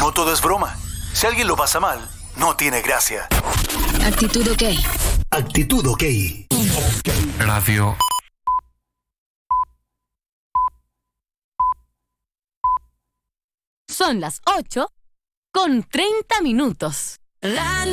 no todo es broma. Si alguien lo pasa mal, no tiene gracia. Actitud OK. Actitud OK. Radio. Son las 8:30.